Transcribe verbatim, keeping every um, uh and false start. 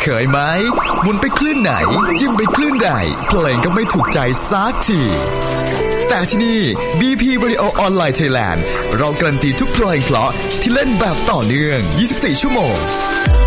เคยไหมหมุนไปคลื่นไหนจิ้มไปคลื่นใดเพลงก็ไม่ถูกใจสักทีแต่ที่นี่ บี พี Radio Online Thailand เราการันตีทุกเพลงเพราะที่เล่นแบบต่อเนื่องยี่สิบสี่ชั่วโมง